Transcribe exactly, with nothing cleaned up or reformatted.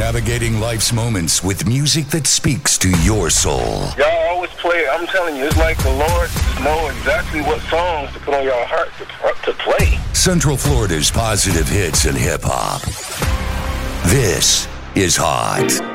Navigating life's moments with music that speaks to your soul. Y'all always play, I'm telling you, it's like the Lord just know exactly what songs to put on your heart to, to play. Central Florida's positive hits and hip-hop. This is Hot.